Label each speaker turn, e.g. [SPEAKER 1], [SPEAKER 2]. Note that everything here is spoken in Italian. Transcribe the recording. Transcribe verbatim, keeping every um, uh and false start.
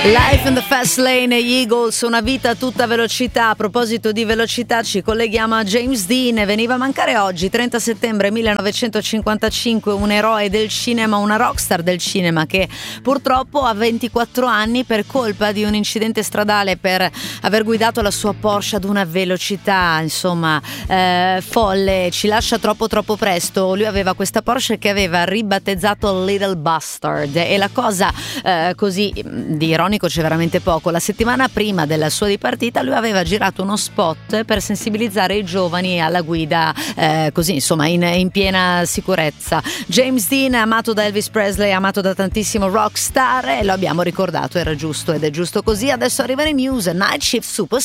[SPEAKER 1] Life in the Fast Lane, gli Eagles, una vita a tutta velocità. A proposito di velocità, ci colleghiamo a James Dean. Veniva a mancare oggi, trenta settembre millenovecentocinquantacinque, un eroe del cinema, una rockstar del cinema che purtroppo ha ventiquattro anni per colpa di un incidente stradale, per aver guidato la sua Porsche ad una velocità insomma eh, folle. Ci lascia troppo troppo presto. Lui aveva questa Porsche che aveva ribattezzato Little Bastard, e la cosa eh, così di ironico c'è veramente poco. La settimana prima della sua dipartita lui aveva girato uno spot per sensibilizzare i giovani alla guida eh, così insomma in, in piena sicurezza. James Dean, amato da Elvis Presley, amato da tantissimo rockstar, e lo abbiamo ricordato, era giusto ed è giusto così. Adesso arriva in news, Night Shift Superstar.